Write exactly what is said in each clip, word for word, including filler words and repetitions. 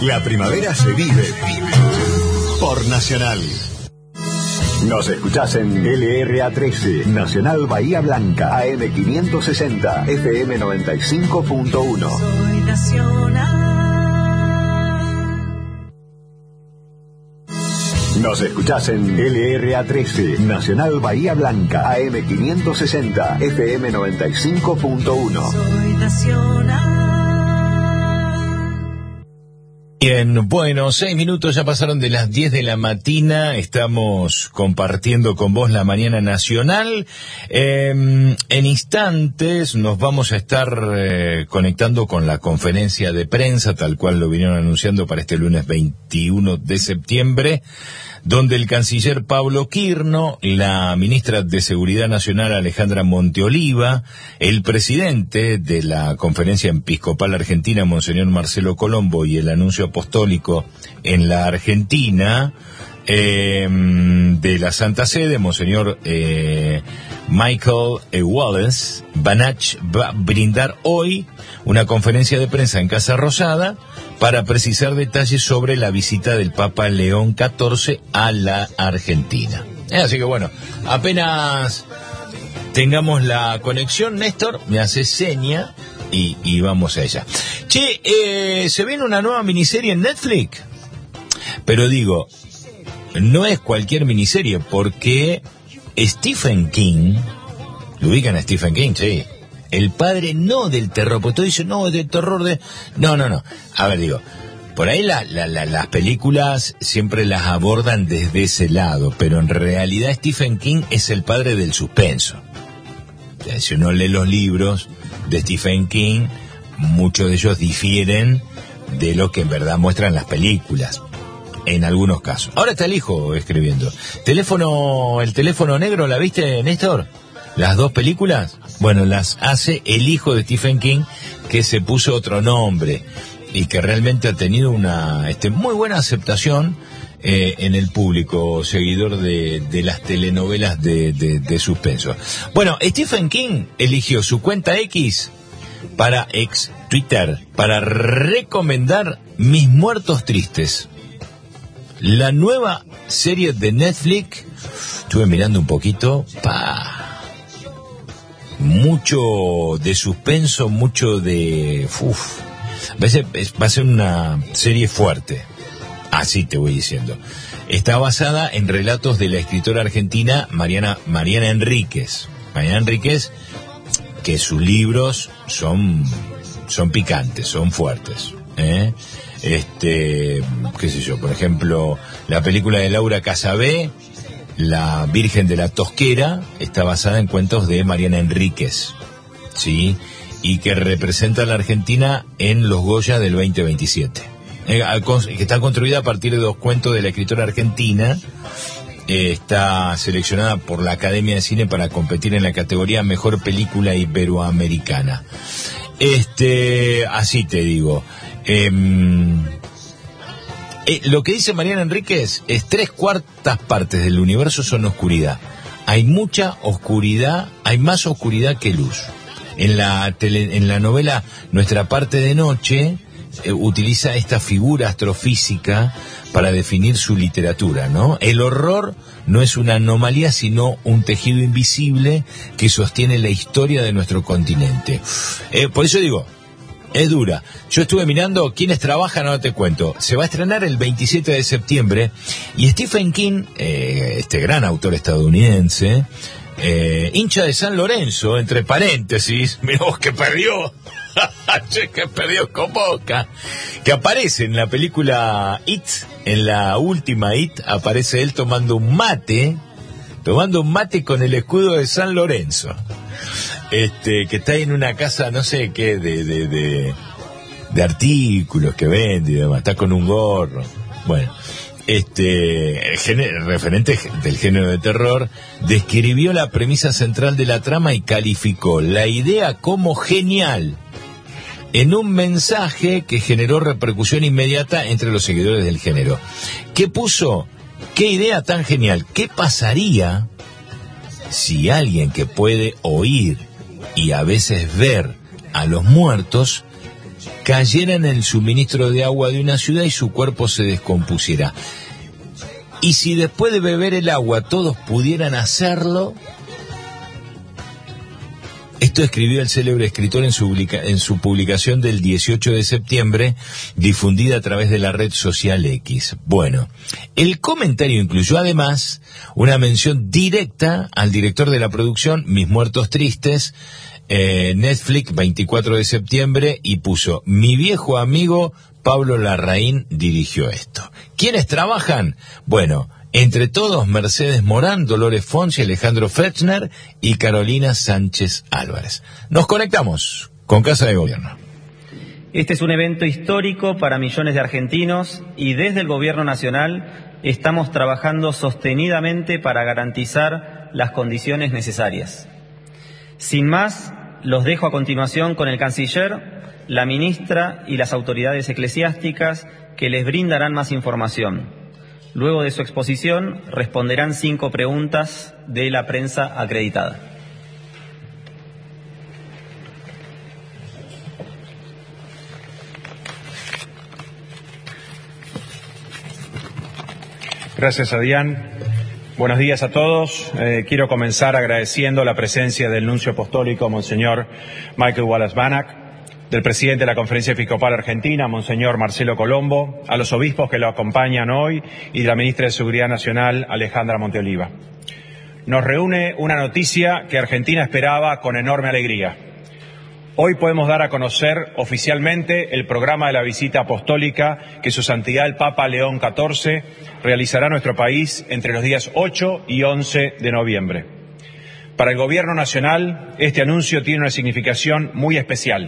La primavera se vive por Nacional. Nos escuchás en L R A trece, Nacional Bahía Blanca, A M quinientos sesenta, F M noventa y cinco punto uno. Soy Nacional. Nos escuchás en L R A trece, Nacional Bahía Blanca, A M quinientos sesenta, F M noventa y cinco punto uno. Soy Nacional. Bien, bueno, seis minutos ya pasaron de las diez de la mañana, estamos compartiendo con vos la mañana nacional. Eh, en instantes nos vamos a estar eh, conectando con la conferencia de prensa, tal cual lo vinieron anunciando para este lunes veintiuno de septiembre, donde el canciller Pablo Quirno, la ministra de Seguridad Nacional Alejandra Monteoliva, el presidente de la Conferencia Episcopal Argentina, Monseñor Marcelo Colombo, y el anuncio apostólico en la Argentina, eh, de la Santa Sede, Monseñor eh, Michael eh, Wallace, Banach, va a brindar hoy una conferencia de prensa en Casa Rosada para precisar detalles sobre la visita del Papa León catorce a la Argentina. Eh, así que bueno, apenas tengamos la conexión, Néstor me hace seña y, y vamos a ella. Che, eh, se viene una nueva miniserie en Netflix, pero digo, no es cualquier miniserie, porque Stephen King, ¿lo ubican a Stephen King? Sí. El padre no del terror, porque todos dicen, no, del terror de... No, no, no. A ver, digo, por ahí la, la, la, las películas siempre las abordan desde ese lado, pero en realidad Stephen King es el padre del suspenso. O sea, si uno lee los libros de Stephen King, muchos de ellos difieren de lo que en verdad muestran las películas, en algunos casos. Ahora está el hijo escribiendo. Teléfono, el teléfono negro, ¿la viste, Néstor? Las dos películas, bueno, las hace el hijo de Stephen King, que se puso otro nombre y que realmente ha tenido una este, muy buena aceptación eh, en el público seguidor de, de las telenovelas de, de, de suspenso. Bueno, Stephen King eligió su cuenta X para ex Twitter para recomendar Mis Muertos Tristes, la nueva serie de Netflix. Estuve mirando un poquito, pa. Mucho de suspenso, mucho de... Uf, va a ser, va a ser una serie fuerte, así te voy diciendo. Está basada en relatos de la escritora argentina Mariana, Mariana Enríquez. Mariana Enríquez, que sus libros son, son picantes, son fuertes, ¿eh? Este, qué sé yo, por ejemplo, la película de Laura Casabé, La Virgen de la Tosquera, está basada en cuentos de Mariana Enríquez, ¿sí? Y que representa a la Argentina en los Goya del veinte veintisiete. Eh, que está construida a partir de dos cuentos de la escritora argentina. Eh, está seleccionada por la Academia de Cine para competir en la categoría Mejor Película Iberoamericana. Este, así te digo. Eh, Eh, lo que dice Mariana Enríquez es tres cuartas partes del universo son oscuridad. Hay mucha oscuridad, hay más oscuridad que luz. En la tele, en la novela Nuestra Parte de Noche eh, utiliza esta figura astrofísica para definir su literatura, ¿no? El horror no es una anomalía, sino un tejido invisible que sostiene la historia de nuestro continente. Eh, por eso digo, es dura. Yo estuve mirando quiénes trabajan, ahora te cuento. Se va a estrenar el veintisiete de septiembre y Stephen King, eh, este gran autor estadounidense, eh, hincha de San Lorenzo, entre paréntesis, mirá vos que perdió, che, que perdió con Boca, que aparece en la película It, en la última It, aparece él tomando un mate, tomando un mate con el escudo de San Lorenzo. Este, que está ahí en una casa, no sé qué, de, de, de, de artículos que vende y demás, está con un gorro. Bueno, este, el género, referente del género de terror, describió la premisa central de la trama y calificó la idea como genial, en un mensaje que generó repercusión inmediata entre los seguidores del género. ¿Qué puso? ¿Qué idea tan genial? ¿Qué pasaría si alguien que puede oír y a veces ver a los muertos cayera en el suministro de agua de una ciudad y su cuerpo se descompusiera. Y si después de beber el agua todos pudieran hacerlo. Esto escribió el célebre escritor en su, publica, en su publicación del dieciocho de septiembre, difundida a través de la red social X. Bueno, el comentario incluyó además una mención directa al director de la producción, Mis Muertos Tristes, eh, Netflix, veinticuatro de septiembre, y puso: mi viejo amigo Pablo Larraín dirigió esto. ¿Quiénes trabajan? Bueno, entre todos, Mercedes Morán, Dolores Fonsi, Alejandro Fechner y Carolina Sánchez Álvarez. Nos conectamos con Casa de Gobierno. Este es un evento histórico para millones de argentinos y desde el Gobierno Nacional estamos trabajando sostenidamente para garantizar las condiciones necesarias. Sin más, los dejo a continuación con el canciller, la ministra y las autoridades eclesiásticas que les brindarán más información. Luego de su exposición, responderán cinco preguntas de la prensa acreditada. Gracias, Adrián. Buenos días a todos. Eh, quiero comenzar agradeciendo la presencia del nuncio apostólico, Monseñor Michael Wallace-Banach, del presidente de la Conferencia Episcopal Argentina, Monseñor Marcelo Colombo, a los obispos que lo acompañan hoy y de la ministra de Seguridad Nacional, Alejandra Monteoliva. Nos reúne una noticia que Argentina esperaba con enorme alegría. Hoy podemos dar a conocer oficialmente el programa de la visita apostólica que Su Santidad el Papa León catorce realizará a nuestro país entre los días ocho y once de noviembre. Para el Gobierno Nacional, este anuncio tiene una significación muy especial.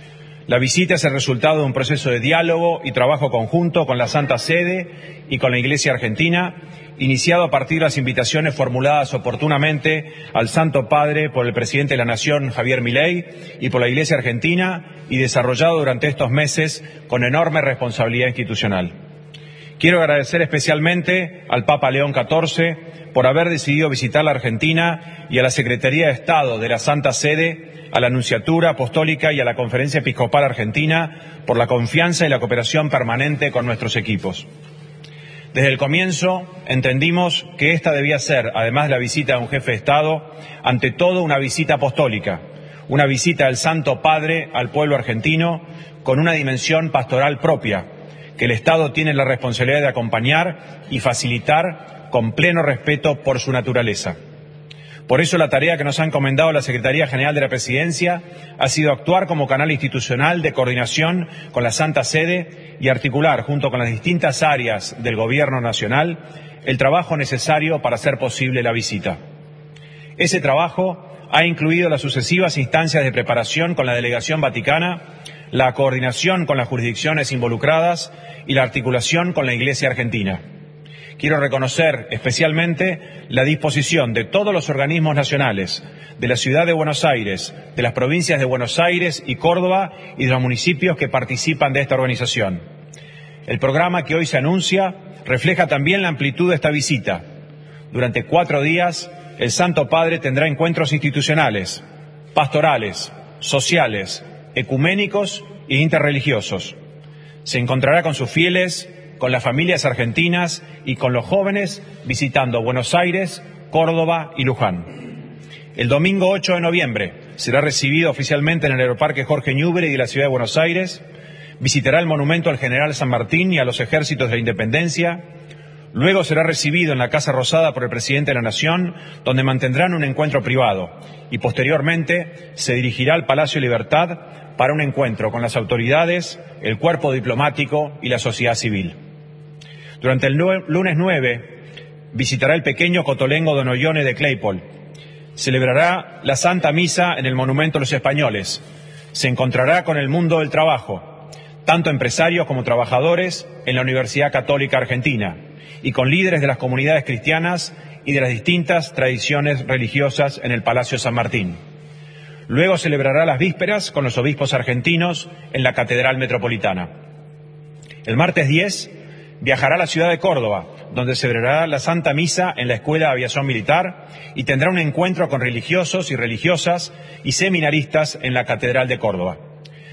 La visita es el resultado de un proceso de diálogo y trabajo conjunto con la Santa Sede y con la Iglesia Argentina, iniciado a partir de las invitaciones formuladas oportunamente al Santo Padre por el presidente de la Nación, Javier Milei, y por la Iglesia Argentina, y desarrollado durante estos meses con enorme responsabilidad institucional. Quiero agradecer especialmente al Papa León catorce por haber decidido visitar la Argentina y a la Secretaría de Estado de la Santa Sede, a la Nunciatura Apostólica y a la Conferencia Episcopal Argentina por la confianza y la cooperación permanente con nuestros equipos. Desde el comienzo entendimos que esta debía ser, además de la visita de un jefe de Estado, ante todo una visita apostólica, una visita del Santo Padre al pueblo argentino con una dimensión pastoral propia, que el Estado tiene la responsabilidad de acompañar y facilitar con pleno respeto por su naturaleza. Por eso la tarea que nos ha encomendado la Secretaría General de la Presidencia ha sido actuar como canal institucional de coordinación con la Santa Sede y articular, junto con las distintas áreas del Gobierno Nacional, el trabajo necesario para hacer posible la visita. Ese trabajo ha incluido las sucesivas instancias de preparación con la Delegación Vaticana, la coordinación con las jurisdicciones involucradas y la articulación con la Iglesia Argentina. Quiero reconocer especialmente la disposición de todos los organismos nacionales, de la Ciudad de Buenos Aires, de las provincias de Buenos Aires y Córdoba y de los municipios que participan de esta organización. El programa que hoy se anuncia refleja también la amplitud de esta visita. Durante cuatro días, el Santo Padre tendrá encuentros institucionales, pastorales, sociales, ecuménicos e interreligiosos. Se encontrará con sus fieles, con las familias argentinas y con los jóvenes visitando Buenos Aires, Córdoba y Luján. El domingo ocho de noviembre será recibido oficialmente en el Aeroparque Jorge Newbery de la Ciudad de Buenos Aires, visitará el monumento al General San Martín y a los ejércitos de la Independencia, luego será recibido en la Casa Rosada por el presidente de la Nación, donde mantendrán un encuentro privado, y posteriormente se dirigirá al Palacio Libertad para un encuentro con las autoridades, el cuerpo diplomático y la sociedad civil. Durante el lunes nueve visitará el pequeño Cotolengo Don Ollone de Claypole. Celebrará la Santa Misa en el Monumento a los Españoles. Se encontrará con el mundo del trabajo, tanto empresarios como trabajadores, en la Universidad Católica Argentina, y con líderes de las comunidades cristianas y de las distintas tradiciones religiosas en el Palacio San Martín. Luego celebrará las vísperas con los obispos argentinos en la Catedral Metropolitana. El martes diez viajará a la ciudad de Córdoba, donde celebrará la Santa Misa en la Escuela de Aviación Militar y tendrá un encuentro con religiosos y religiosas y seminaristas en la Catedral de Córdoba.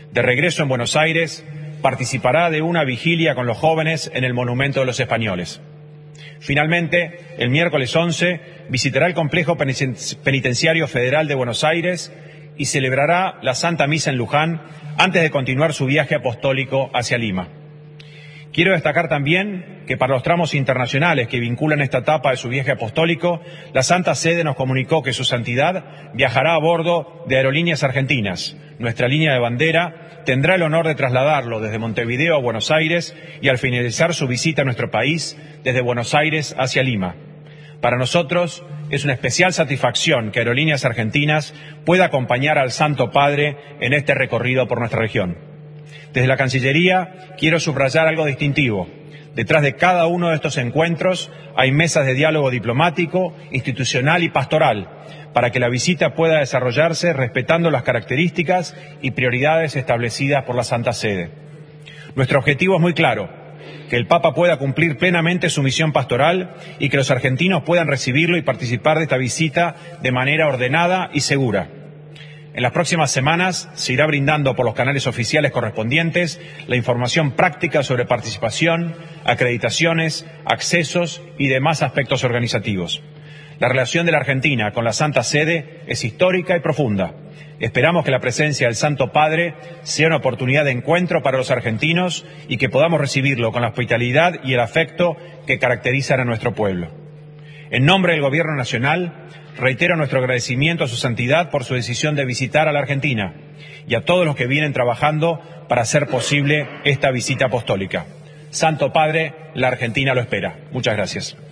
De regreso en Buenos Aires, participará de una vigilia con los jóvenes en el Monumento de los Españoles. Finalmente, el miércoles once, visitará el Complejo Penitenciario Federal de Buenos Aires y celebrará la Santa Misa en Luján antes de continuar su viaje apostólico hacia Lima. Quiero destacar también que para los tramos internacionales que vinculan esta etapa de su viaje apostólico, la Santa Sede nos comunicó que su santidad viajará a bordo de Aerolíneas Argentinas. Nuestra línea de bandera tendrá el honor de trasladarlo desde Montevideo a Buenos Aires y al finalizar su visita a nuestro país, desde Buenos Aires hacia Lima. Para nosotros es una especial satisfacción que Aerolíneas Argentinas pueda acompañar al Santo Padre en este recorrido por nuestra región. Desde la Cancillería quiero subrayar algo distintivo. Detrás de cada uno de estos encuentros hay mesas de diálogo diplomático, institucional y pastoral, para que la visita pueda desarrollarse respetando las características y prioridades establecidas por la Santa Sede. Nuestro objetivo es muy claro: que el Papa pueda cumplir plenamente su misión pastoral y que los argentinos puedan recibirlo y participar de esta visita de manera ordenada y segura. En las próximas semanas se irá brindando por los canales oficiales correspondientes la información práctica sobre participación, acreditaciones, accesos y demás aspectos organizativos. La relación de la Argentina con la Santa Sede es histórica y profunda. Esperamos que la presencia del Santo Padre sea una oportunidad de encuentro para los argentinos y que podamos recibirlo con la hospitalidad y el afecto que caracterizan a nuestro pueblo. En nombre del Gobierno Nacional, reitero nuestro agradecimiento a su santidad por su decisión de visitar a la Argentina y a todos los que vienen trabajando para hacer posible esta visita apostólica. Santo Padre, la Argentina lo espera. Muchas gracias.